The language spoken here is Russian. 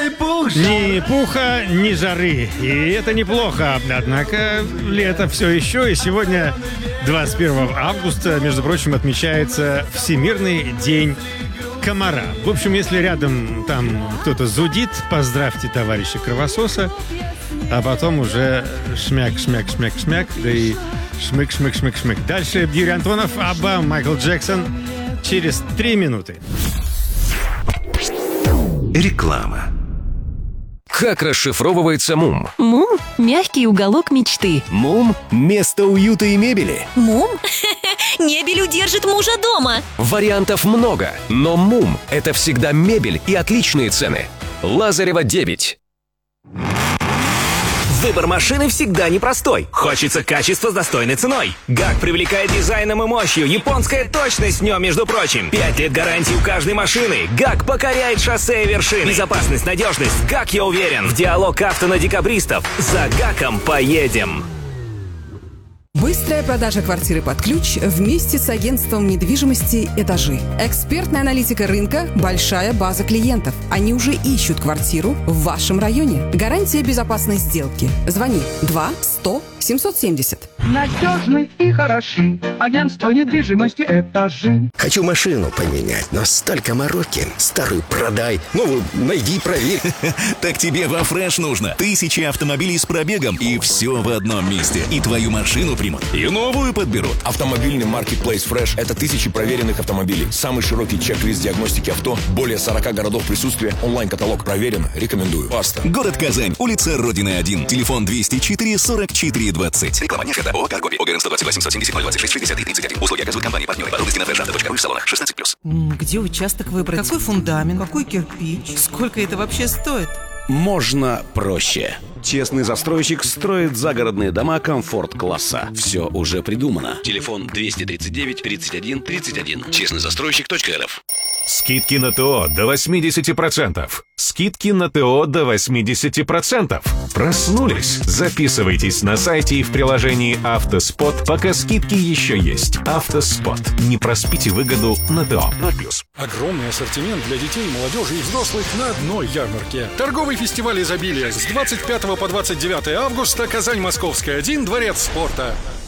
Ни пуха, ни жары. И это неплохо. Однако лето все еще. И сегодня, 21 августа, между прочим, отмечается Всемирный день комара. В общем, если рядом там кто-то зудит, поздравьте товарища кровососа, а потом уже шмяк, да и шмык. Дальше Юрий Антонов, Абба, Майкл Джексон через 3 минуты. Реклама. Как расшифровывается МУМ? МУМ – мягкий уголок мечты. МУМ – место уюта и мебели. МУМ? Мебель удержит мужа дома. Вариантов много, но МУМ – это всегда мебель и отличные цены. Лазарева, 9. Выбор машины всегда непростой. Хочется качества с достойной ценой. ГАК привлекает дизайном и мощью. Японская точность в нем, между прочим. 5 лет гарантии у каждой машины. ГАК покоряет шоссе и вершины. Безопасность, надежность. ГАК, я уверен. В диалог авто на декабристов. За ГАКом поедем. Быстрая продажа квартиры под ключ вместе с агентством недвижимости «Этажи». Экспертная аналитика рынка, большая база клиентов. Они уже ищут квартиру в вашем районе. Гарантия безопасной сделки. Звони 2-100-770. Надежный и хороший. Агентство недвижимости «Этажи». Хочу машину поменять, но столько мороки. Старую продай, новую найди, проверь. Так тебе во Фреш нужно. 1000 автомобилей с пробегом, и все в одном месте. И твою машину примут, и новую подберут. Автомобильный маркетплейс Fresh — это 1000 проверенных автомобилей. Самый широкий чек-лист диагностики авто, более 40 городов присутствия, онлайн-каталог проверен. Рекомендую. Баста. Город Казань, улица Родины 1, телефон 204 44 20. Реклама не ООО «Торгови». ОГРН 128 770 026 63 31. Услуги оказывают компании-партнеры. Подробности на freshauto.ru в салонах. 16+. Где участок выбрать? Какой фундамент? Какой кирпич? Сколько это вообще стоит? Можно проще. Честный застройщик строит загородные дома комфорт-класса. Все уже придумано. Телефон 239 31 31. Честныйзастройщик.рф. Скидки на ТО до 80%. Скидки на ТО до 80%. Проснулись? Записывайтесь на сайте и в приложении «Автоспот», пока скидки еще есть. «Автоспот». Не проспите выгоду на ТО. 0+. Огромный ассортимент для детей, молодежи и взрослых на одной ярмарке. Торговый фестиваль изобилия с 25 по 29 августа. Казань, Московская, 1, Дворец спорта.